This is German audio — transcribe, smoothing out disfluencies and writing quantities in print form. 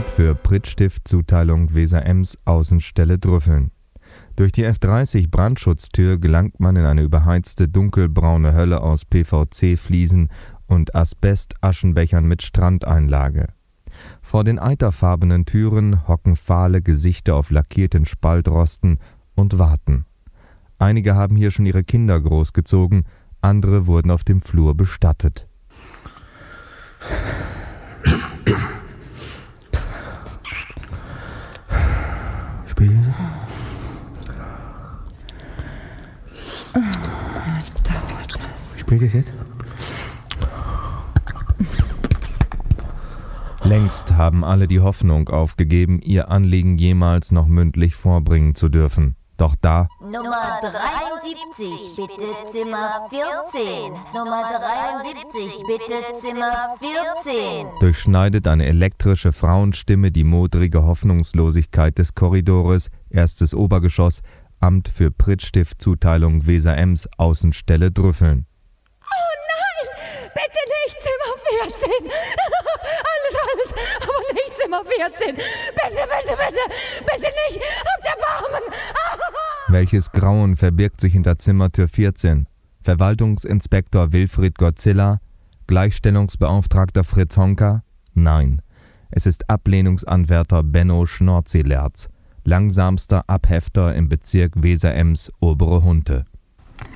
Amt für Prittstift-Zuteilung Weser-Ems, Außenstelle Drüffeln. Durch die F30 Brandschutztür gelangt man in eine überheizte dunkelbraune Hölle aus PVC-Fliesen und Asbest-Aschenbechern mit Strandeinlage. Vor den eiterfarbenen Türen hocken fahle Gesichter auf lackierten Spaltrosten und warten. Einige haben hier schon ihre Kinder großgezogen, andere wurden auf dem Flur bestattet. Was dauert das? Spielt es jetzt? Längst haben alle die Hoffnung aufgegeben, ihr Anliegen jemals noch mündlich vorbringen zu dürfen. Doch da Nummer 73, bitte Zimmer 14. Nummer 73, bitte Zimmer 14. durchschneidet eine elektrische Frauenstimme die modrige Hoffnungslosigkeit des Korridores, erstes Obergeschoss, Amt für Prittstift-Zuteilung Weser-Ems, Außenstelle Drüffeln. Oh nein, bitte nicht Zimmer 14. Alles, aber nicht Zimmer 14. Bitte nicht. Habt Erbarmen. Welches Grauen verbirgt sich hinter Zimmertür 14? Verwaltungsinspektor Wilfried Godzilla? Gleichstellungsbeauftragter Fritz Honka? Nein, es ist Ablehnungsanwärter Benno Schnorzilerz, langsamster Abhefter im Bezirk Weser-Ems, Obere Hunte.